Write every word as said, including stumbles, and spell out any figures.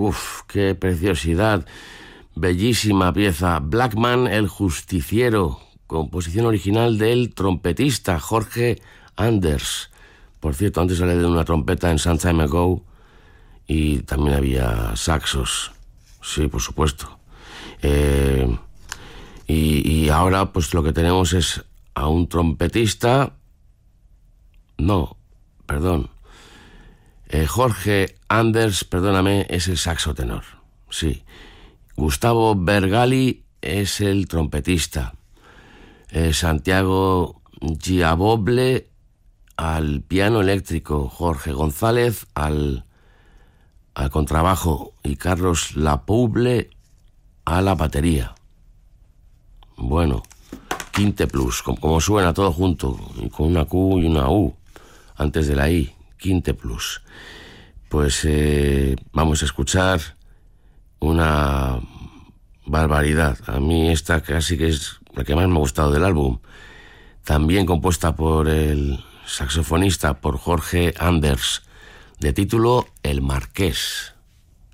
Uf, qué preciosidad. Bellísima pieza. Blackman, el justiciero. Composición original del trompetista Jorge Anders. Por cierto, antes hablé de una trompeta en Some Time Ago y también había saxos. Sí, por supuesto. Eh, y, y ahora pues lo que tenemos es a un trompetista... No, perdón. Eh, Jorge Anders, perdóname, es el saxo tenor. Sí. Gustavo Bergali es el trompetista. Eh, Santiago Giaboble al piano eléctrico. Jorge González al, al contrabajo. Y Carlos Lapouble a la batería. Bueno, Quinte Plus, como, como suena todo junto, y con una Q y una U antes de la I. Quinte Plus. Pues eh, vamos a escuchar una barbaridad. A mí esta casi que es la que más me ha gustado del álbum. También compuesta por el saxofonista, por Jorge Anders, de título El Marqués.